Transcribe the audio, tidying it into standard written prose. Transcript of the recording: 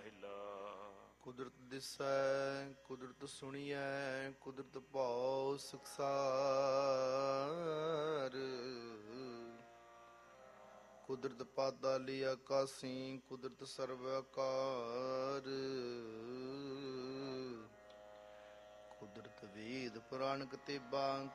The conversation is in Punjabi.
ਮਹਿਲਾ। ਕੁਦਰਤ ਦਿਸੈ ਕੁਦਰਤ ਸੁਣੀਐ ਕੁਦਰਤ ਭਉ ਸੁਖਸਾਰ। ਕੁਦਰਤ ਪਾਤਾਲੀ ਆਕਾਸੀ ਕੁਦਰਤ ਸਰਬ ਆਕਾਰ। ਕੁਦਰਤ ਵੇਦ ਪੁਰਾਣ ਕਤੇਬਾਂ